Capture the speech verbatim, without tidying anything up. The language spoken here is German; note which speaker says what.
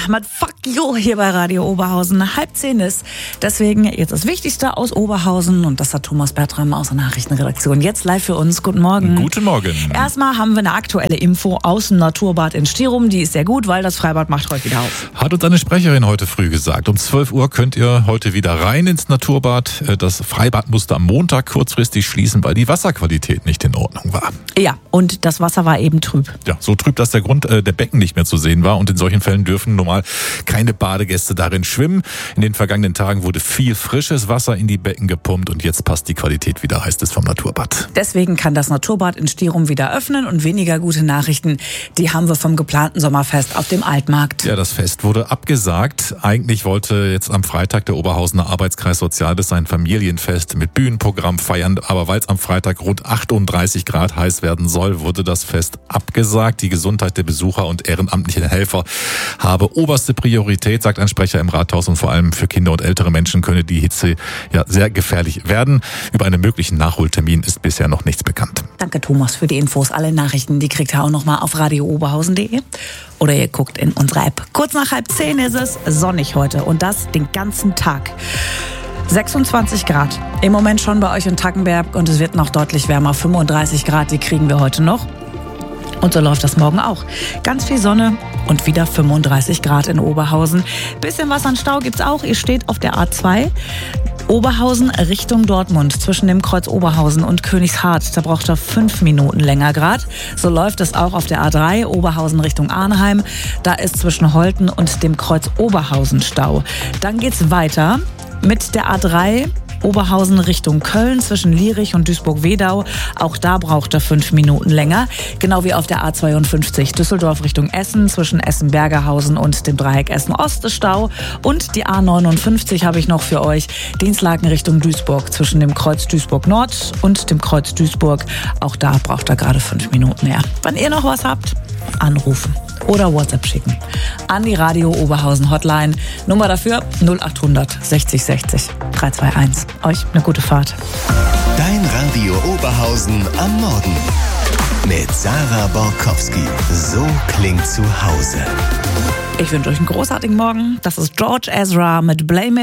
Speaker 1: mit Fuck You hier bei Radio Oberhausen. Halb zehn ist. Deswegen jetzt das Wichtigste aus Oberhausen. Und das hat Thomas Bertram aus der Nachrichtenredaktion jetzt live für uns. Guten Morgen.
Speaker 2: Guten Morgen.
Speaker 1: Erstmal haben wir eine aktuelle Info aus dem Naturbad in Stirum. Die ist sehr gut, weil das Freibad macht heute wieder auf.
Speaker 2: Hat uns eine Sprecherin heute früh gesagt. Um zwölf Uhr könnt ihr heute wieder rein ins Naturbad. Das Freibad musste am Montag kurzfristig schließen, weil die Wasserqualität nicht in Ordnung war.
Speaker 1: Ja, und das Wasser war eben trüb.
Speaker 2: Ja, so trüb, dass der Grund äh, der Becken nicht mehr zu sehen war. Und in solchen Fällen dürfen normal keine Badegäste darin schwimmen. In den vergangenen Tagen wurde viel frisches Wasser in die Becken gepumpt und jetzt passt die Qualität wieder, heißt es vom Naturbad.
Speaker 1: Deswegen kann das Naturbad in Stirum wieder öffnen und weniger gute Nachrichten, die haben wir vom geplanten Sommerfest auf dem Altmarkt.
Speaker 2: Ja, das Fest wurde abgesagt. Eigentlich wollte jetzt am Freitag der Oberhausener Arbeitskreis Soziales sein Familienfest mit Bühnenprogramm feiern, aber weil es am Freitag rund achtunddreißig Grad heiß werden soll, wurde das Fest abgesagt. Die Gesundheit der Besucher und ehrenamtlichen Helfer habe oberste Priorität, sagt ein Sprecher im Rathaus, und vor allem für Kinder und ältere Menschen könne die Hitze ja sehr gefährlich werden. Über einen möglichen Nachholtermin ist bisher noch nichts bekannt.
Speaker 1: Danke Thomas für die Infos. Alle Nachrichten, die kriegt ihr auch nochmal auf radio oberhausen punkt de oder ihr guckt in unsere App. Kurz nach halb zehn ist es sonnig heute und das den ganzen Tag. sechsundzwanzig Grad. Im Moment schon bei euch in Tackenberg und es wird noch deutlich wärmer. fünfunddreißig Grad, die kriegen wir heute noch. Und so läuft das morgen auch. Ganz viel Sonne und wieder fünfunddreißig Grad in Oberhausen. Bisschen was an Stau gibt's auch. Ihr steht auf der A zwei. Oberhausen Richtung Dortmund zwischen dem Kreuz Oberhausen und Königshardt. Da braucht er fünf Minuten länger grad. So läuft es auch auf der A drei Oberhausen Richtung Arnheim. Da ist zwischen Holten und dem Kreuz Oberhausen Stau. Dann geht's weiter mit der A drei Oberhausen Richtung Köln zwischen Lierich und Duisburg-Wedau. Auch da braucht er fünf Minuten länger. Genau wie auf der A zweiundfünfzig Düsseldorf Richtung Essen zwischen Essen-Bergerhausen und dem Dreieck Essen-Ost ist Stau. Und die A neunundfünfzig habe ich noch für euch. Dienstlaken Richtung Duisburg zwischen dem Kreuz Duisburg-Nord und dem Kreuz Duisburg. Auch da braucht er gerade fünf Minuten mehr. Wenn ihr noch was habt, anrufen oder WhatsApp schicken an die Radio Oberhausen Hotline. Nummer dafür null achthundert sechzig sechzig dreihunderteinundzwanzig. Euch eine gute Fahrt.
Speaker 3: Dein Radio Oberhausen am Morgen mit Sarah Borkowski. So klingt zu Hause.
Speaker 1: Ich wünsche euch einen großartigen Morgen. Das ist George Ezra mit Blame It.